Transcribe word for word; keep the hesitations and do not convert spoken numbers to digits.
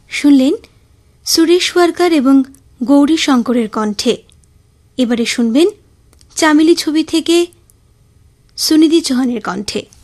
শুনলেন সুরেশ ওয়ার্কার এবং গৌরী শঙ্করের কণ্ঠে। এবারে শুনবেন চামেলি ছবি থেকে সুনিধি চৌহানের কণ্ঠে।